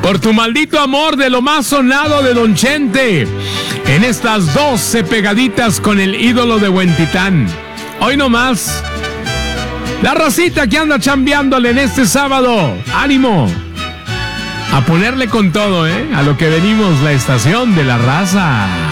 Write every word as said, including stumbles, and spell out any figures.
Por tu maldito amor de lo más sonado de Don Chente. En estas doce pegaditas con el ídolo de Huentitán. Hoy nomás. La racita que anda chambeándole en este sábado. ¡Ánimo! A ponerle con todo, ¿eh? A lo que venimos, la estación de la raza.